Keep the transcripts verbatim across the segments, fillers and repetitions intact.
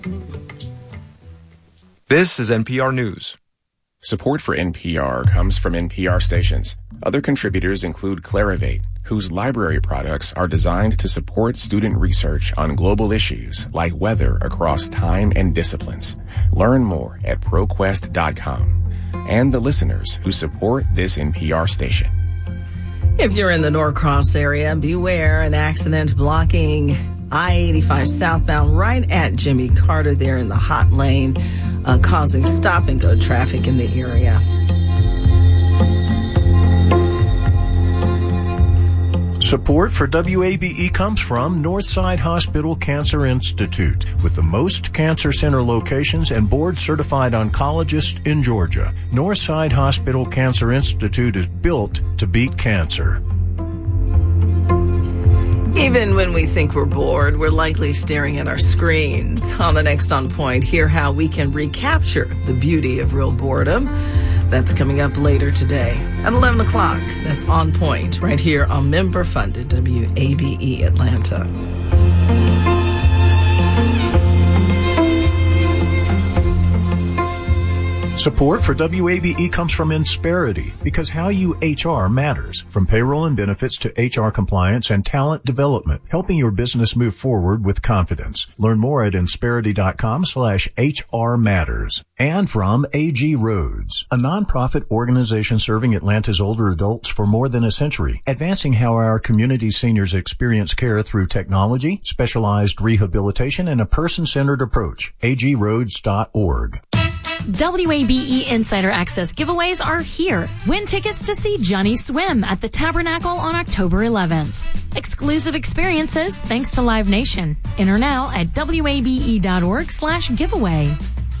This is N P R News. Support for N P R comes from N P R stations. Other contributors include Clarivate, whose library products are designed to support student research on global issues like weather across time and disciplines. Learn more at ProQuest dot com. And the listeners who support this N P R station. If you're in the Norcross area, beware an accident blocking I eighty-five southbound right at Jimmy Carter there in the hot lane, uh, causing stop-and-go traffic in the area. Support for W A B E comes from Northside Hospital Cancer Institute, with the most cancer center locations and board-certified oncologists in Georgia. Northside Hospital Cancer Institute is built to beat cancer. Even when we think we're bored, we're likely staring at our screens. On the next On Point, hear how we can recapture the beauty of real boredom. That's coming up later today at eleven o'clock. That's On Point right here on member-funded W A B E Atlanta. Support for W A B E comes from Insperity, because how you H R matters. From payroll and benefits to H R compliance and talent development, helping your business move forward with confidence. Learn more at Insperity.com slash HR matters. And from A G Roads, a nonprofit organization serving Atlanta's older adults for more than a century, advancing how our community seniors experience care through technology, specialized rehabilitation, and a person-centered approach. A G roads dot org. W A B E Insider Access giveaways are here. Win tickets to see Johnny Swim at the Tabernacle on October eleventh. Exclusive experiences thanks to Live Nation. Enter now at W A B E dot org slash giveaway.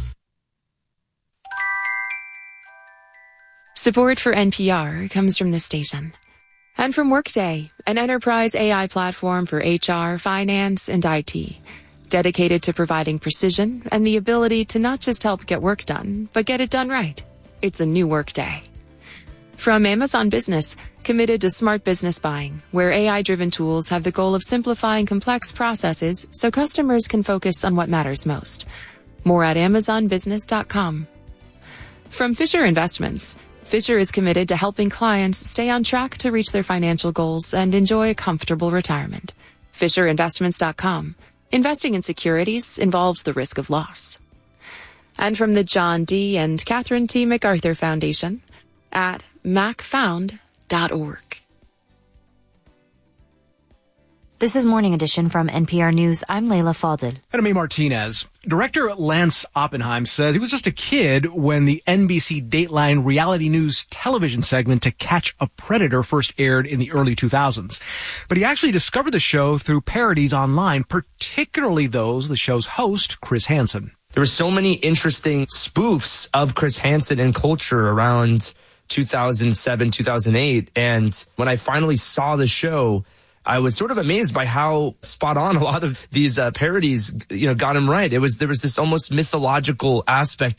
Support for N P R comes from this station. And from Workday, an enterprise A I platform for H R, finance, and I T. Dedicated to providing precision and the ability to not just help get work done, but get it done right. It's a new Workday. From Amazon Business, committed to smart business buying, where A I-driven tools have the goal of simplifying complex processes so customers can focus on what matters most. More at Amazon Business dot com. From Fisher Investments, Fisher is committed to helping clients stay on track to reach their financial goals and enjoy a comfortable retirement. Fisher Investments dot com. Investing in securities involves the risk of loss. And from the John D. and Catherine T. MacArthur Foundation at mac found dot org. This is Morning Edition from N P R News. I'm Layla Falded. And I'm A. Martinez. Director Lance Oppenheim says he was just a kid when the N B C Dateline reality news television segment To Catch a Predator first aired in the early two thousands. But he actually discovered the show through parodies online, particularly those of the show's host, Chris Hansen. There were so many interesting spoofs of Chris Hansen and culture around two thousand seven, two thousand eight. And when I finally saw the show, I was sort of amazed by how spot on a lot of these uh, parodies, you know, got him right. It was, there was this almost mythological aspect